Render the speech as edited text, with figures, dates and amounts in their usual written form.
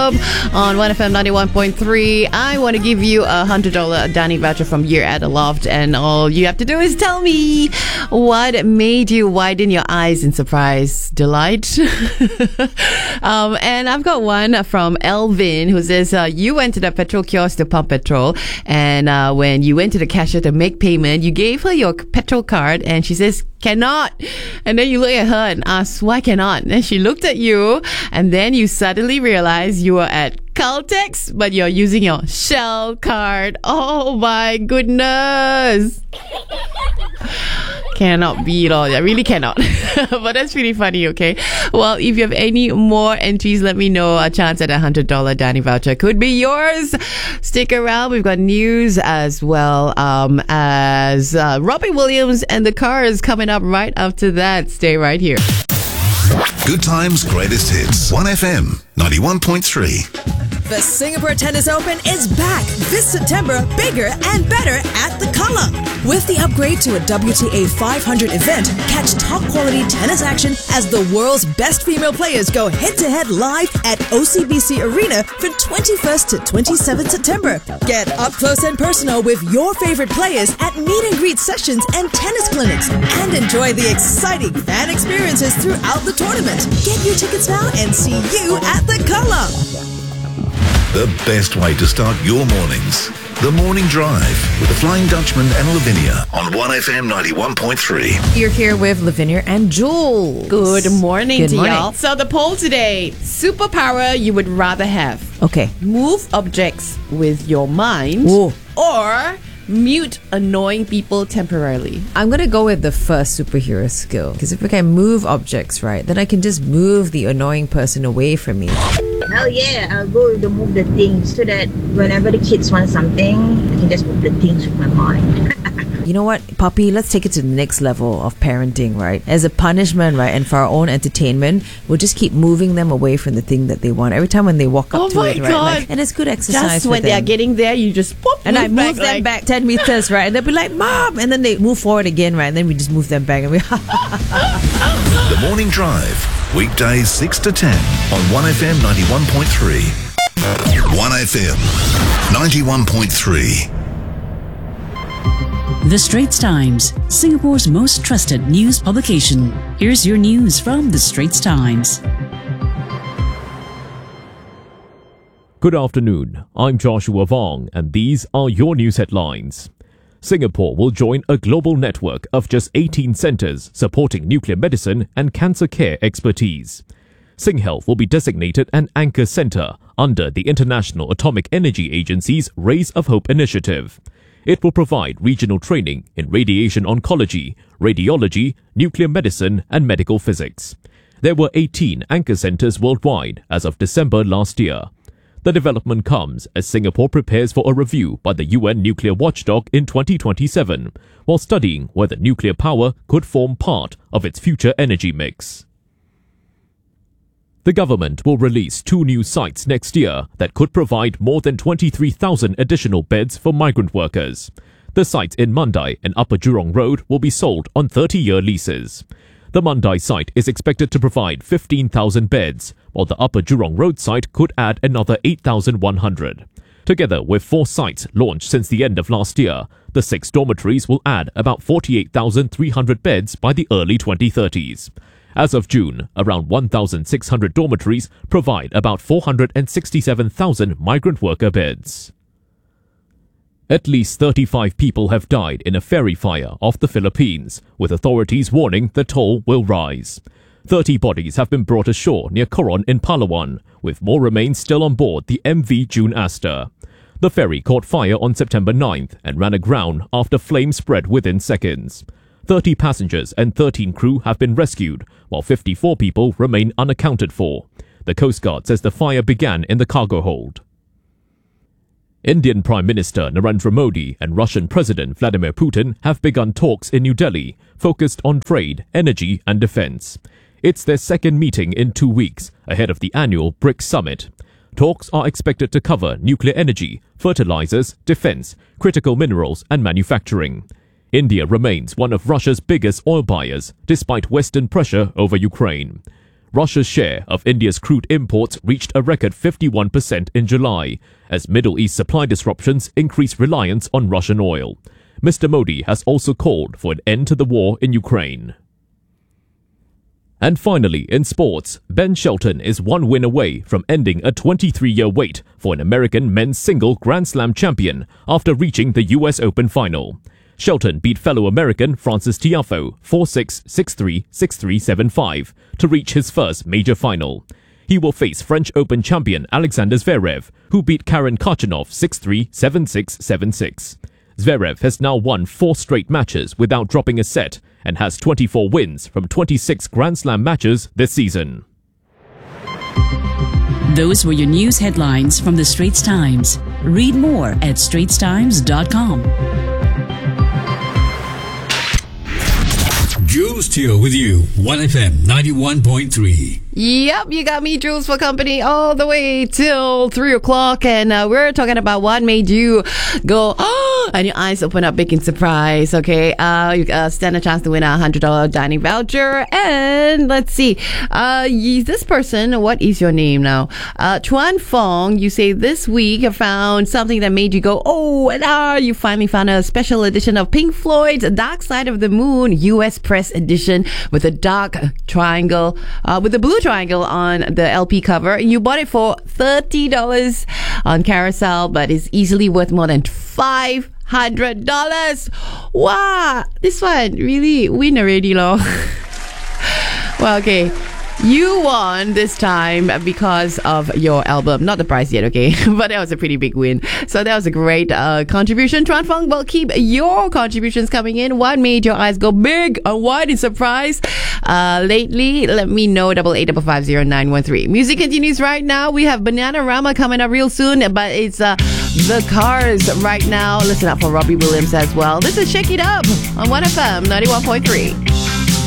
Club on 1FM 91.3. I want to give you a $100 dining voucher from Year at the Loft, and all you have to do is tell me what made you widen your eyes in surprise delight. And I've got one from Elvin who says, you went to the petrol kiosk to pump petrol, and when you went to the cashier to make payment, you gave her your petrol card and she says, cannot. And then you look at her and ask, why cannot? And then she looked at you, and then you suddenly realize you were at Caltex, but you're using your Shell card. Oh my goodness. Cannot be at all. I really cannot. But that's really funny, okay? Well, if you have any more entries, let me know. A chance at a $100 dining voucher could be yours. Stick around. We've got news as well as Robbie Williams and the Cars coming up right after that. Stay right here. Good times, greatest hits. 1FM 91.3. The Singapore Tennis Open is back this September, bigger and better at the Kallang. With the upgrade to a WTA 500 event, catch top-quality tennis action as the world's best female players go head-to-head live at OCBC Arena from 21st to 27th September. Get up close and personal with your favorite players at meet-and-greet sessions and tennis clinics, and enjoy the exciting fan experiences throughout the tournament. Get your tickets now and see you at the Kallang. The best way to start your mornings. The Morning Drive with the Flying Dutchman and Lavinia on 1FM 91.3. You're here with Lavinia and Jules. Good morning to morning. y'all. So the poll today, superpower you would rather have. Okay. Move objects with your mind. Ooh. Or mute annoying people temporarily. I'm going to go with the first superhero skill. Because if I can move objects, right, then I can just move the annoying person away from me. Hell yeah, I'll go to move the things so that whenever the kids want something, I can just move the things with my mind. You know what, Puppy, let's take it to the next level of parenting, right? As a punishment, right, and for our own entertainment, we'll just keep moving them away from the thing that they want. Every time when they walk up to it, right? Like, and it's good exercise Just for when them. they're getting there, you just pop, And I move them like, back 10 meters, right? And they'll be like, Mom! And then they move forward again, right? And then we just move them back and we The Morning Drive, weekdays 6 to 10 on 1FM 91.3. 1FM 91.3. The Straits Times, Singapore's most trusted news publication. Here's your news from The Straits Times. Good afternoon, I'm Joshua Vong, and these are your news headlines. Singapore will join a global network of just 18 centres supporting nuclear medicine and cancer care expertise. SingHealth will be designated an anchor centre under the International Atomic Energy Agency's Rays of Hope initiative. It will provide regional training in radiation oncology, radiology, nuclear medicine and medical physics. There were 18 anchor centres worldwide as of December last year. The development comes as Singapore prepares for a review by the UN nuclear watchdog in 2027, while studying whether nuclear power could form part of its future energy mix. The government will release 2 new sites next year that could provide more than 23,000 additional beds for migrant workers. The sites in Mandai and Upper Jurong Road will be sold on 30-year leases. The Mandai site is expected to provide 15,000 beds, while the Upper Jurong Road site could add another 8,100. Together with 4 sites launched since the end of last year, the 6 dormitories will add about 48,300 beds by the early 2030s. As of June, around 1,600 dormitories provide about 467,000 migrant worker beds. At least 35 people have died in a ferry fire off the Philippines, with authorities warning the toll will rise. 30 bodies have been brought ashore near Coron in Palawan, with more remains still on board the MV June Aster. The ferry caught fire on September 9th and ran aground after flames spread within seconds. 30 passengers and 13 crew have been rescued, while 54 people remain unaccounted for. The Coast Guard says the fire began in the cargo hold. Indian Prime Minister Narendra Modi and Russian President Vladimir Putin have begun talks in New Delhi, focused on trade, energy and defence. It's their second meeting in 2 weeks, ahead of the annual BRICS summit. Talks are expected to cover nuclear energy, fertilizers, defence, critical minerals and manufacturing. India remains one of Russia's biggest oil buyers, despite Western pressure over Ukraine. Russia's share of India's crude imports reached a record 51% in July, as Middle East supply disruptions increased reliance on Russian oil. Mr. Modi has also called for an end to the war in Ukraine. And finally, in sports, Ben Shelton is one win away from ending a 23-year wait for an American men's single Grand Slam champion after reaching the US Open final. Shelton beat fellow American Francis Tiafoe 4-6, 6-3, 6-3, 7-5 to reach his first major final. He will face French Open champion Alexander Zverev, who beat Karen Khachanov 6-3, 7-6, 7-6. Zverev has now won 4 straight matches without dropping a set and has 24 wins from 26 Grand Slam matches this season. Those were your news headlines from the Straits Times. Read more at straitstimes.com. Jules Teo with you, 1FM 91.3. Yep, you got me, Jules, for company all the way till 3 o'clock. And we're talking about what made you go, oh, and your eyes open up big in surprise. Okay, you stand a chance to win a $100 dining voucher. And let's see, this person, what is your name now? Chuan Fong, you say this week I found something that made you go, oh, and you finally found a special edition of Pink Floyd's Dark Side of the Moon, US Press edition, with a dark triangle, with a blue triangle on the LP cover. You bought it for $30 on Carousel, but it's easily worth more than $500. Wow, this one really win already, lor. Well, okay. You won this time because of your album. Not the price yet, okay? But that was a pretty big win. So that was a great contribution. Chuan Fong will keep your contributions coming in. What made your eyes go big and wide in surprise lately? Let me know. 88550913. Music continues right now. We have Bananarama coming up real soon, but it's The Cars right now. Listen up for Robbie Williams as well. This is Shake It Up on 1FM 91.3.